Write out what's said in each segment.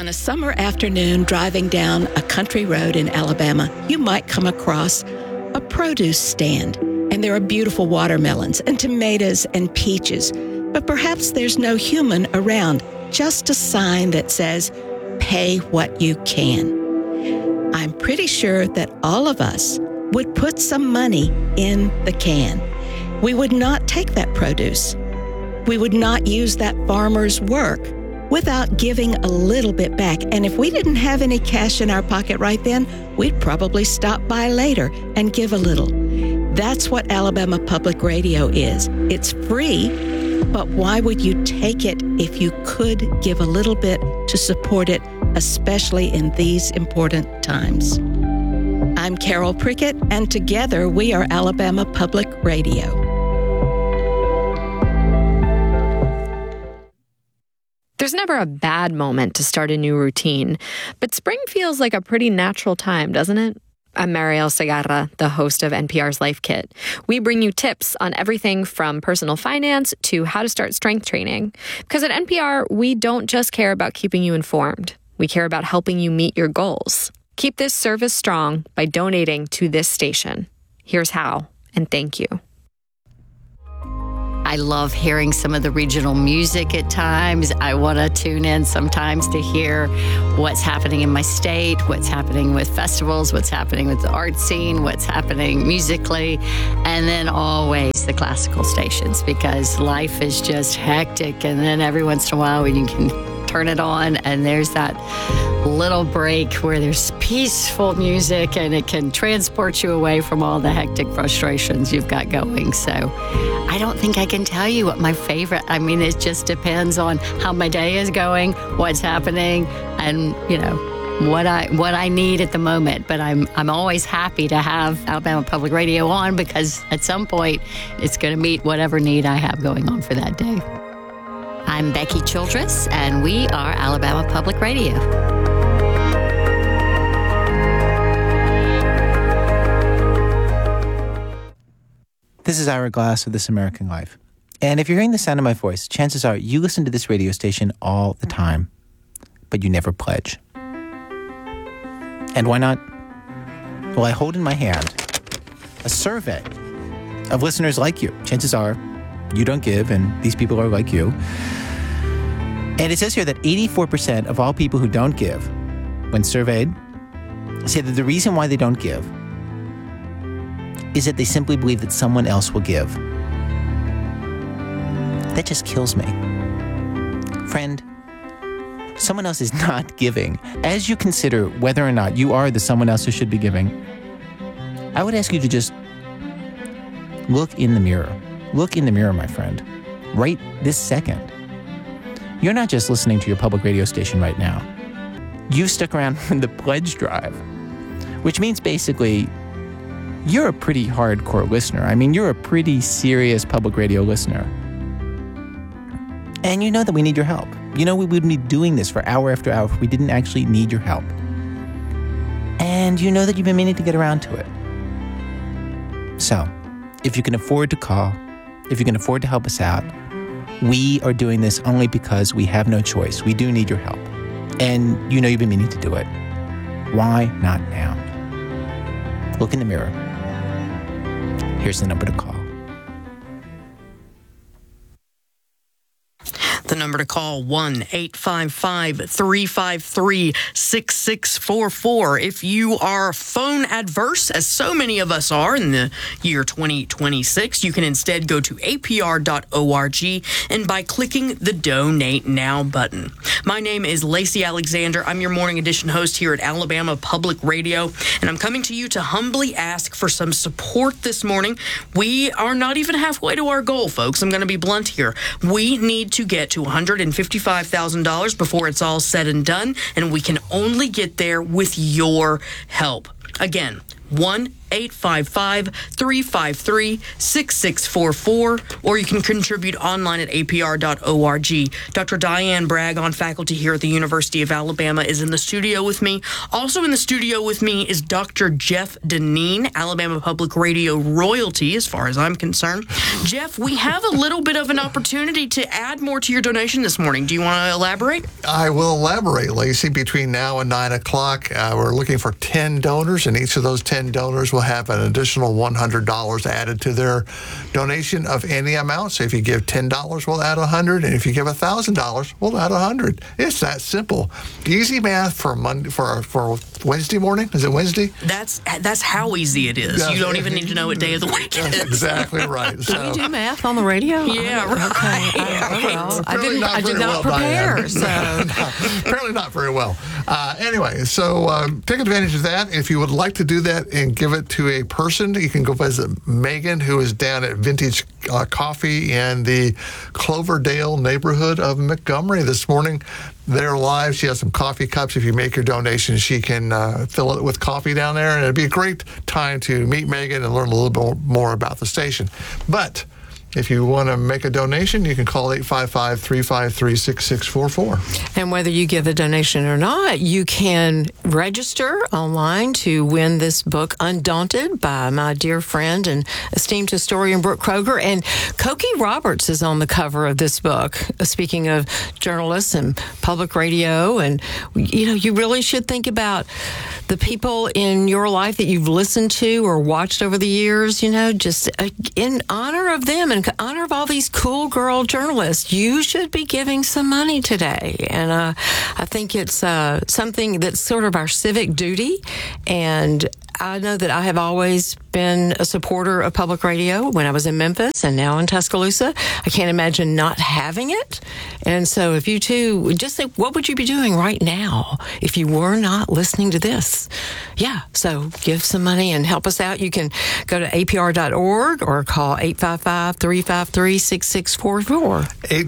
On a summer afternoon driving down a country road in Alabama, you might come across a produce stand, and there are beautiful watermelons and tomatoes and peaches, but perhaps there's no human around, just a sign that says, "Pay what you can." I'm pretty sure that all of us would put some money in the can. We would not take that produce. We would not use that farmer's work without giving a little bit back. And if we didn't have any cash in our pocket right then, we'd probably stop by later and give a little. That's what Alabama Public Radio is. It's free, but why would you take it if you could give a little bit to support it, especially in these important times? I'm Carol Prickett, and together we are Alabama Public Radio. There's never a bad moment to start a new routine, but spring feels like a pretty natural time, doesn't it? I'm Mariel Segarra, the host of NPR's Life Kit. We bring you tips on everything from personal finance to how to start strength training. Because at NPR, we don't just care about keeping you informed. We care about helping you meet your goals. Keep this service strong by donating to this station. Here's how, and thank you. I love hearing some of the regional music at times. I want to tune in sometimes to hear what's happening in my state, what's happening with festivals, what's happening with the art scene, what's happening musically, and then always the classical stations, because life is just hectic. And then every once in a while when you can turn it on and there's that little break where there's peaceful music and it can transport you away from all the hectic frustrations you've got going. So I don't think I can tell you what my favorite, it just depends on how my day is going, what's happening, and, what I need at the moment. But I'm always happy to have Alabama Public Radio on, because at some point it's going to meet whatever need I have going on for that day. I'm Becky Childress, and we are Alabama Public Radio. This is Ira Glass of This American Life. And if you're hearing the sound of my voice, chances are you listen to this radio station all the time, but you never pledge. And why not? Well, I hold in my hand a survey of listeners like you. Chances are you don't give, and these people are like you. And it says here that 84% of all people who don't give, when surveyed, say that the reason why they don't give is that they simply believe that someone else will give. That just kills me. Friend, someone else is not giving. As you consider whether or not you are the someone else who should be giving, I would ask you to just look in the mirror. Look in the mirror, my friend, right this second. You're not just listening to your public radio station right now. You've stuck around for the pledge drive, which means basically you're a pretty hardcore listener. You're a pretty serious public radio listener. And you know that we need your help. We wouldn't be doing this for hour after hour if we didn't actually need your help. And you know that you've been meaning to get around to it. So, if you can afford to call, if you can afford to help us out, we are doing this only because we have no choice. We do need your help. And you've been meaning to do it. Why not now? Look in the mirror. Here's the number to call. The number to call, 1-855-353-6644. If you are phone adverse, as so many of us are in the year 2026, you can instead go to apr.org and by clicking the Donate Now button. My name is Lacey Alexander. I'm your morning edition host here at Alabama Public Radio, and I'm coming to you to humbly ask for some support this morning. We are not even halfway to our goal, folks. I'm going to be blunt here. We need to get to $155,000 before it's all said and done, and we can only get there with your help. Again, 1-855-353-6644, or you can contribute online at apr.org. Dr. Diane Bragg, on faculty here at the University of Alabama, is in the studio with me. Also in the studio with me is Dr. Jeff Dineen, Alabama Public Radio royalty, as far as I'm concerned. Jeff, we have a little bit of an opportunity to add more to your donation this morning. Do you want to elaborate? I will elaborate, Lacey. Between now and 9 o'clock, we're looking for 10 donors, and each of those 10 donors will have an additional $100 added to their donation of any amount. So if you give $10, we'll add $100, and if you give $1,000, we'll add $100. It's that simple. Easy math for Monday, for Wednesday morning. Is it Wednesday? That's how easy it is. You don't even need to know what day of the week it is. Exactly right. Do we do math on the radio? Yeah, right. Well, I Apparently did not prepare. So apparently not very well. Anyway, so take advantage of that. If you would like to do that and give it to a person, you can go visit Megan, who is down at Vintage Coffee in the Cloverdale neighborhood of Montgomery this morning. They're live. She has some coffee cups. If you make your donation, she can fill it with coffee down there. And it'd be a great time to meet Megan and learn a little bit more about the station. But if you want to make a donation, you can call 855-353-6644. And whether you give a donation or not, you can register online to win this book, Undaunted, by my dear friend and esteemed historian Brooke Kroger. And Cokie Roberts is on the cover of this book. Speaking of journalists and public radio, and you really should think about the people in your life that you've listened to or watched over the years, just in honor of them and honor of all these cool girl journalists. You should be giving some money today. And I think it's something that's sort of our civic duty. And I know that I have always been a supporter of public radio when I was in Memphis and now in Tuscaloosa. I can't imagine not having it. And so if you too, just think, what would you be doing right now if you were not listening to this? Yeah, so give some money and help us out. You can go to apr.org or call 855-353-6644.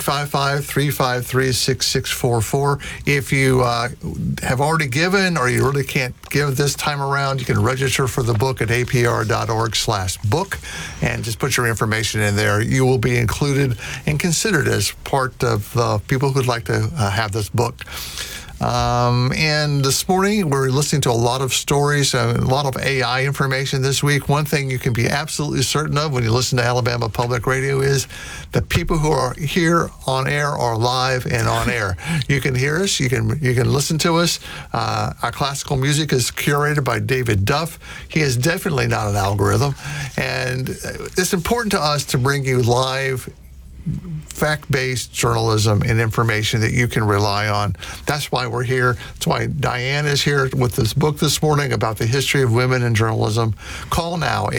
855-353-6644. If you have already given or you really can't give this time around, you can register for the book at apr.org/book and just put your information in there. You will be included and considered as part of the people who'd like to have this book. And this morning, we're listening to a lot of stories, a lot of AI information this week. One thing you can be absolutely certain of when you listen to Alabama Public Radio is the people who are here on air are live and on air. You can hear us. You can listen to us. Our classical music is curated by David Duff. He is definitely not an algorithm. And it's important to us to bring you live, fact-based journalism and information that you can rely on. That's why we're here. That's why Diane is here with this book this morning about the history of women in journalism. Call now,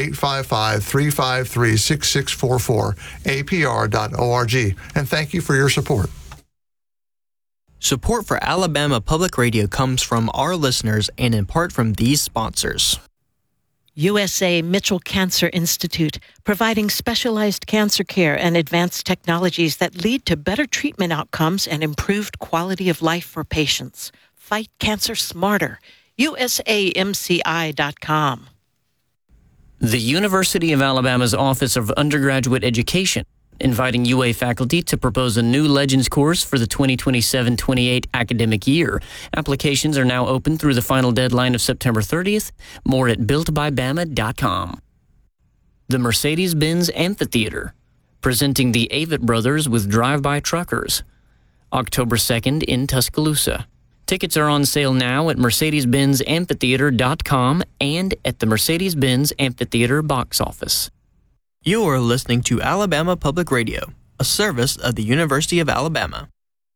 855-353-6644, apr.org. And thank you for your support. Support for Alabama Public Radio comes from our listeners and in part from these sponsors. USA Mitchell Cancer Institute, providing specialized cancer care and advanced technologies that lead to better treatment outcomes and improved quality of life for patients. Fight cancer smarter. USAMCI.com. The University of Alabama's Office of Undergraduate Education, inviting UA faculty to propose a new Legends course for the 2027-28 academic year. Applications are now open through the final deadline of September 30th. More at builtbybama.com. The Mercedes-Benz Amphitheater, presenting the Avett Brothers with Drive-By Truckers. October 2nd in Tuscaloosa. Tickets are on sale now at mercedes-benzamphitheater.com and at the Mercedes-Benz Amphitheater box office. You are listening to Alabama Public Radio, a service of the University of Alabama.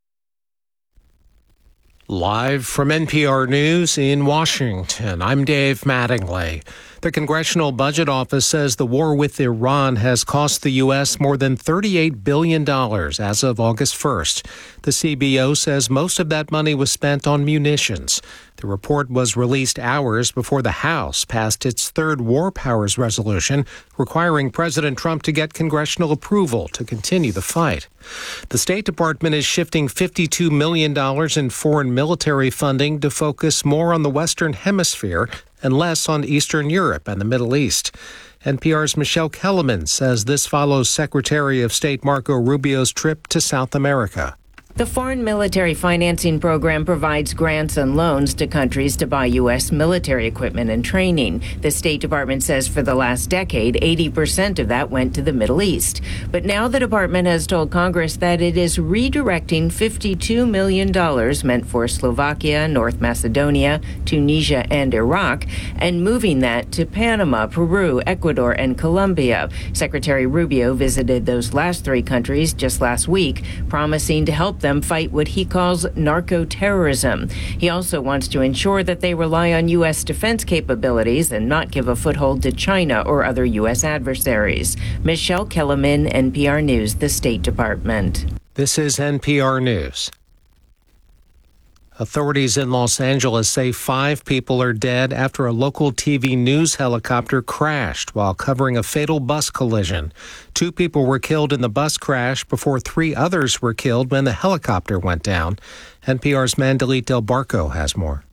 Live from NPR News in Washington, I'm Dave Mattingly. The Congressional Budget Office says the war with Iran has cost the U.S. more than $38 billion as of August 1st. The CBO says most of that money was spent on munitions. The report was released hours before the House passed its third War Powers resolution, requiring President Trump to get congressional approval to continue the fight. The State Department is shifting $52 million in foreign military funding to focus more on the Western Hemisphere and less on Eastern Europe and the Middle East. NPR's Michelle Kellerman says this follows Secretary of State Marco Rubio's trip to South America. The Foreign Military Financing Program provides grants and loans to countries to buy U.S. military equipment and training. The State Department says for the last decade, 80% of that went to the Middle East. But now the department has told Congress that it is redirecting $52 million meant for Slovakia, North Macedonia, Tunisia, and Iraq, and moving that to Panama, Peru, Ecuador, and Colombia. Secretary Rubio visited those last three countries just last week, promising to help them fight what he calls narco-terrorism. He also wants to ensure that they rely on U.S. defense capabilities and not give a foothold to China or other U.S. adversaries. Michelle Kellerman, NPR News, the State Department. This is NPR News. Authorities in Los Angeles say 5 people are dead after a local TV news helicopter crashed while covering a fatal bus collision. 2 people were killed in the bus crash before 3 others were killed when the helicopter went down. NPR's Mandalit Del Barco has more.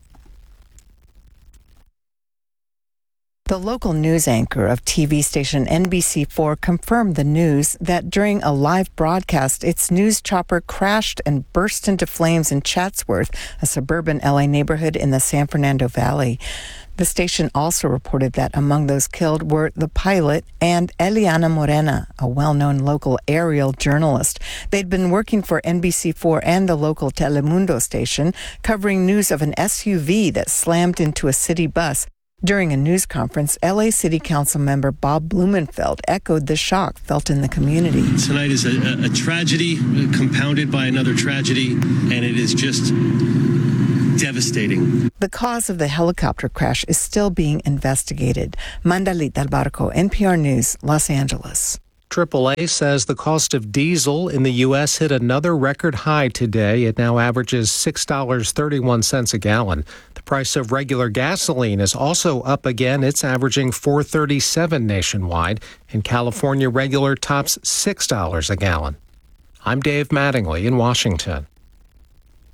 The local news anchor of TV station NBC4 confirmed the news that during a live broadcast, its news chopper crashed and burst into flames in Chatsworth, a suburban LA neighborhood in the San Fernando Valley. The station also reported that among those killed were the pilot and Eliana Morena, a well-known local aerial journalist. They'd been working for NBC4 and the local Telemundo station, covering news of an SUV that slammed into a city bus. During a news conference, LA City Council member Bob Blumenfeld echoed the shock felt in the community. Tonight is a tragedy compounded by another tragedy, and it is just devastating. The cause of the helicopter crash is still being investigated. Mandalit Del Barco, NPR News, Los Angeles. AAA says the cost of diesel in the U.S. hit another record high today. It now averages $6.31 a gallon. The price of regular gasoline is also up again. It's averaging $4.37 nationwide. In California, regular tops $6 a gallon. I'm Dave Mattingly in Washington.